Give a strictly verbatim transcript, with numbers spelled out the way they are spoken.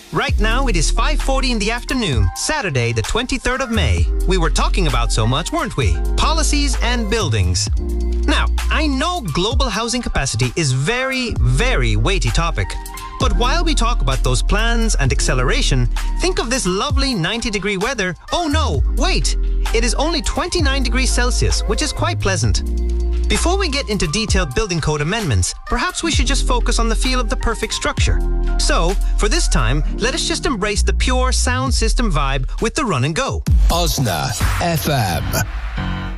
Right now, it is five forty in the afternoon, Saturday, the twenty-third of May. We were talking about so much, weren't we? Policies and buildings. Now, I know global housing capacity is very, very weighty topic. But while we talk about those plans and acceleration, think of this lovely ninety degree weather. Oh no, wait! It is only twenty-nine degrees Celsius, which is quite pleasant. Before we get into detailed building code amendments, perhaps we should just focus on the feel of the perfect structure. So, for this time, let us just embrace the pure sound system vibe with the Run and Go. Osna F M.